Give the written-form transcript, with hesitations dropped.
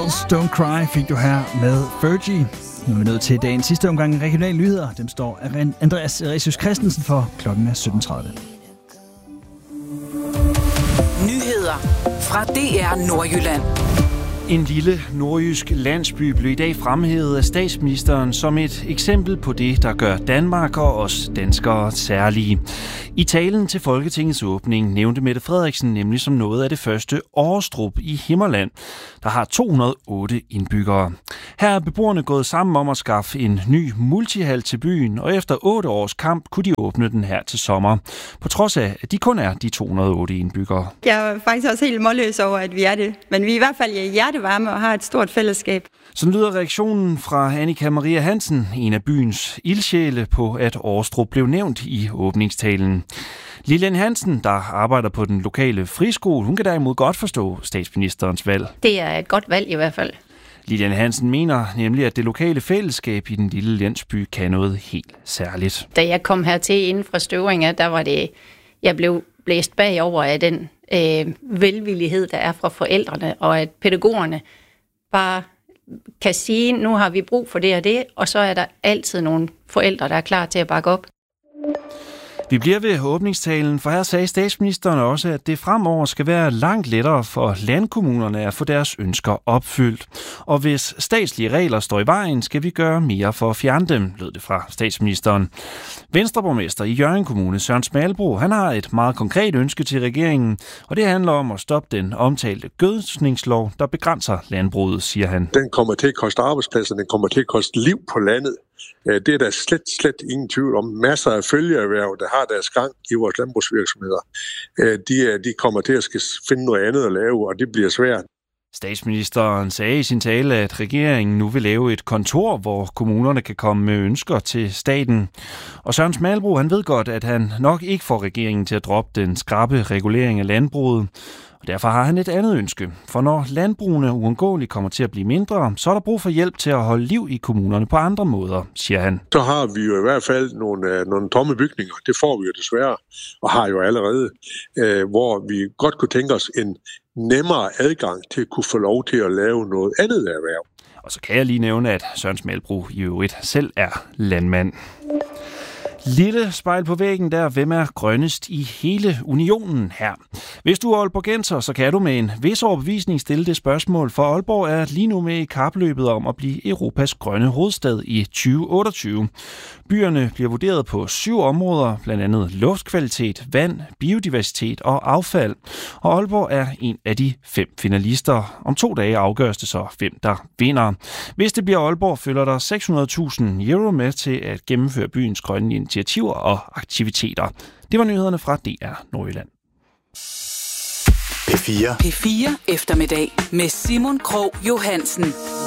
Don't Cry fik du her med Fergie. Nu er vi nået til dagens sidste omgang regionale nyheder. Dem står Andreas Resius Christensen for. Klokken er 17:30. Nyheder fra DR Nordjylland. En lille nordjysk landsby blev i dag fremhævet af statsministeren som et eksempel på det, der gør Danmark og os danskere særlige. I talen til Folketingets åbning nævnte Mette Frederiksen nemlig som noget af det første Årestrup i Himmerland, der har 208 indbyggere. Her er beboerne gået sammen om at skaffe en ny multihal til byen, og efter 8 års kamp kunne de åbne den her til sommer. På trods af, at de kun er de 208 indbyggere. Jeg er faktisk også helt målløs over, at vi er det. Men vi er i hvert fald hjertevarme og har et stort fællesskab. Sådan lyder reaktionen fra Annika Maria Hansen, en af byens ildsjæle, på at Årestrup blev nævnt i åbningstalen. Lilian Hansen, der arbejder på den lokale friskole, hun kan derimod godt forstå statsministerens valg. Det er et godt valg i hvert fald. Lilian Hansen mener nemlig, at det lokale fællesskab i den lille landsby kan noget helt særligt. Da jeg kom hertil inden fra Støvring, der var det, jeg blev blæst bagover af den velvillighed, der er fra forældrene, og at pædagogerne bare kan sige, nu har vi brug for det og det, og så er der altid nogle forældre, der er klar til at bakke op. Vi bliver ved åbningstalen, for her sagde statsministeren også, at det fremover skal være langt lettere for landkommunerne at få deres ønsker opfyldt. Og hvis statslige regler står i vejen, skal vi gøre mere for at fjerne dem, lød det fra statsministeren. Venstreborgmester i Hjørring Kommune, Søren Smalbro, han har et meget konkret ønske til regeringen, og det handler om at stoppe den omtalte gødskningslov, der begrænser landbruget, siger han. Den kommer til at koste arbejdspladser, den kommer til at koste liv på landet. Det er der slet ingen tvivl om. Masser af følgeerhverv, der har deres gang i vores landbrugsvirksomheder. De kommer til at skal finde noget andet at lave, og det bliver svært. Statsministeren sagde i sin tale, at regeringen nu vil lave et kontor, hvor kommunerne kan komme med ønsker til staten. Og Søren Smalbro, han ved godt, at han nok ikke får regeringen til at droppe den skrappe regulering af landbruget. Og derfor har han et andet ønske. For når landbrugene uundgåeligt kommer til at blive mindre, så er der brug for hjælp til at holde liv i kommunerne på andre måder, siger han. Så har vi jo i hvert fald nogle tomme bygninger. Det får vi jo desværre, og har jo allerede, hvor vi godt kunne tænke os en nemmere adgang til at kunne få lov til at lave noget andet erhverv. Og så kan jeg lige nævne, at Søren Smalbro i øvrigt selv er landmand. Lille spejl på væggen der, hvem er grønnest i hele unionen her? Hvis du er aalborgenser, så kan du med en vis overbevisning stille det spørgsmål, for Aalborg er lige nu med i kapløbet om at blive Europas grønne hovedstad i 2028. Byerne bliver vurderet på 7 områder, blandt andet luftkvalitet, vand, biodiversitet og affald. Og Aalborg er en af de 5 finalister. Om 2 dage afgøres det så 5, der vinder. Hvis det bliver Aalborg, følger der 600.000 euro med til at gennemføre byens grønne initiativer og aktiviteter. Det var nyhederne fra DR Nordjylland. P4 eftermiddag med Simon Krog Johansen.